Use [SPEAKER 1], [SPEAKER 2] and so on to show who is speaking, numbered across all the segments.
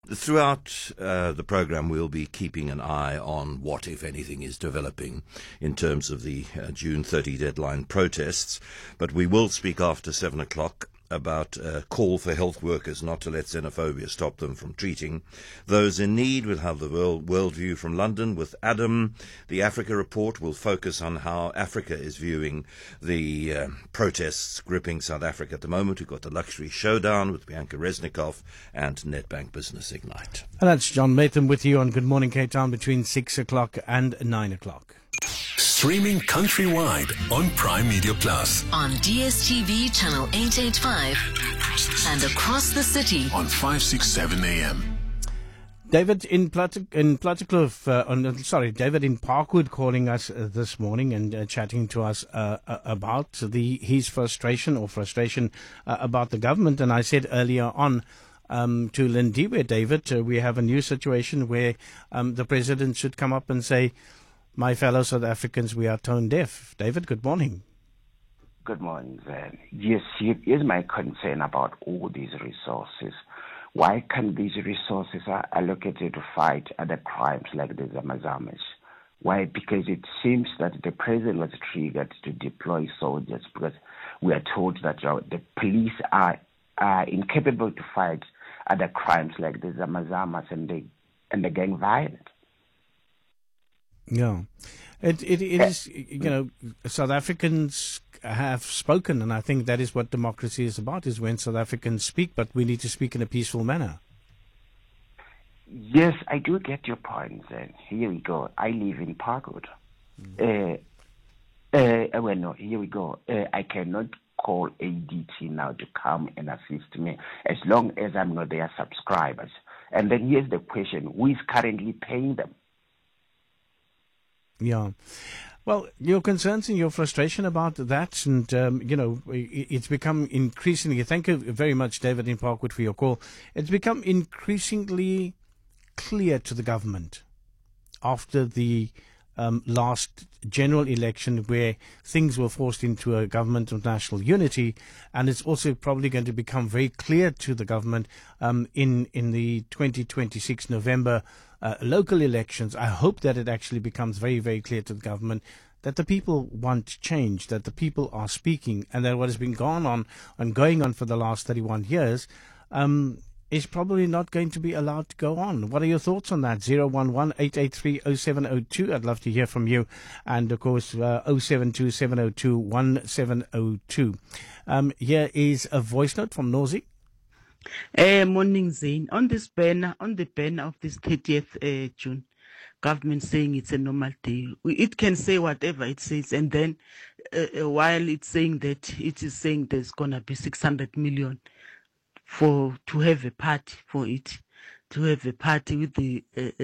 [SPEAKER 1] Throughout the program, we'll be keeping an eye on what, if anything, is developing in terms of the June 30 deadline protests. But we will speak after 7 o'clock about a call for health workers not to let xenophobia stop them from treating those in need. We'll have the worldview from London with Adam. The Africa Report will focus on how Africa is viewing the protests gripping South Africa at the moment. We've got the Luxury Showdown with Bianca Resnikov and Nedbank Business Ignite.
[SPEAKER 2] And that's John Matham with you on Good Morning Cape Town between 6 o'clock and 9 o'clock.
[SPEAKER 3] Streaming countrywide on Prime Media Plus.
[SPEAKER 4] On DSTV channel 885 and across the city
[SPEAKER 3] on 567 AM.
[SPEAKER 2] David in Plattekloof, David in Parkwood calling us this morning and chatting to us about his frustration about the government. And I said earlier on to Lindiwe, David, we have a new situation where the president should come up and say, my fellow South Africans, we are tone deaf. David, good morning.
[SPEAKER 5] Good morning, Zen. Yes, here's my concern about all these resources. Why can't these resources are allocated to fight other crimes like the Zamazamas? Why? Because it seems that the president was triggered to deploy soldiers because we are told that the police are incapable to fight other crimes like the Zamazamas and the gang violence.
[SPEAKER 2] Yeah, it is, South Africans have spoken, and I think that is what democracy is about, is when South Africans speak, but we need to speak in a peaceful manner.
[SPEAKER 5] Yes, I do get your point, and here we go. I live in Parkwood. Here we go. I cannot call ADT now to come and assist me as long as I'm not their subscribers. And then here's the question, who is currently paying them?
[SPEAKER 2] Yeah. Well, your concerns and your frustration about that, and, it's become increasingly, thank you very much, David in Parkwood, for your call. It's become increasingly clear to the government after the last general election where things were forced into a government of national unity, and it's also probably going to become very clear to the government in the 2026 November local elections. I hope that it actually becomes very, very clear to the government that the people want change, that the people are speaking, and that what has been going on for the last 31 years is probably not going to be allowed to go on. What are your thoughts on that? 011-883-0702. I'd love to hear from you. And, of course, 072-702-1702. Here is a voice note from Nozi.
[SPEAKER 6] Morning, Zane. On the banner of this 30th June, government saying it's a normal day. It can say whatever it says, and then while it's saying that, it is saying there's gonna be 600 million to have a party for it, to have a party with the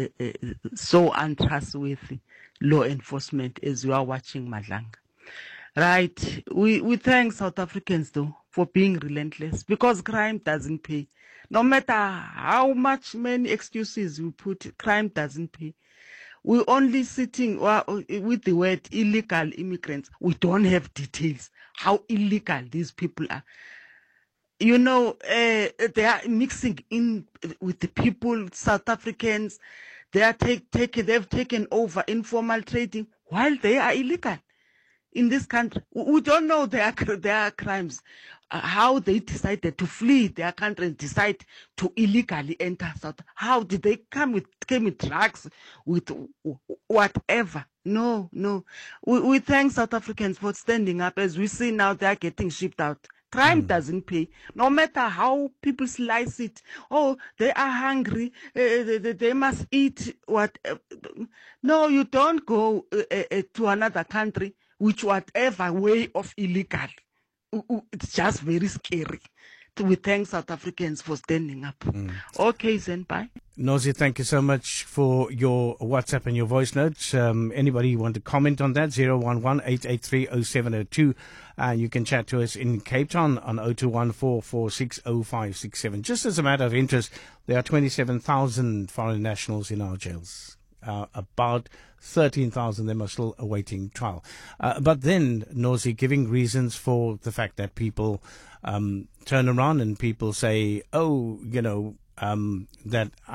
[SPEAKER 6] so untrustworthy law enforcement as we are watching Madlanga. Right. We thank South Africans, though, for being relentless, because crime doesn't pay. No matter how many excuses we put, crime doesn't pay. We're only sitting with the word illegal immigrants. We don't have details how illegal these people are. They are mixing in with the people, South Africans. They are they've taken over informal trading while they are illegal in this country. We don't know their crimes, how they decided to flee their country and decide to illegally enter South. How did they came with drugs, with whatever? No. We thank South Africans for standing up. As we see now, they are getting shipped out. Crime doesn't pay, no matter how people slice it. Oh, they are hungry, they must eat. No, you don't go to another country which whatever way of illegal. It's just very scary. We thank South Africans for standing up. Okay, then, bye.
[SPEAKER 2] Nozi, thank you so much for your WhatsApp and your voice notes. Anybody want to comment on that? 011-883-0702. You can chat to us in Cape Town on 0214460567. Just as a matter of interest, there are 27,000 foreign nationals in our jails. About 13,000 of them are still awaiting trial. But then, Nozi, giving reasons for the fact that people turn around and people say, that